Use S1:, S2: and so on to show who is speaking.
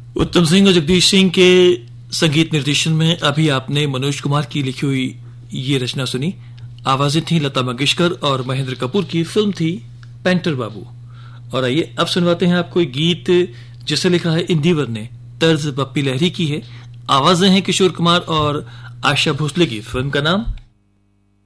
S1: उत्तम सिंह और जगदीश सिंह के संगीत निर्देशन में अभी आपने मनोज कुमार की लिखी हुई ये रचना सुनी। आवाजें थी लता मंगेशकर और महेंद्र कपूर की। फिल्म थी पेंटर बाबू। और आइए अब सुनवाते हैं आपको एक गीत जिसे लिखा है इंदिवर ने, तर्ज पप्पी लहरी की है, आवाजें हैं किशोर कुमार और आशा भोसले की। फिल्म का नाम